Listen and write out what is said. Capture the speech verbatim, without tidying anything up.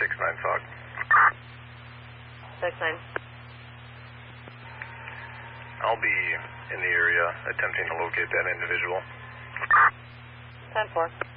six nine Fog. six nine. I'll be in the area attempting to locate that individual. ten four.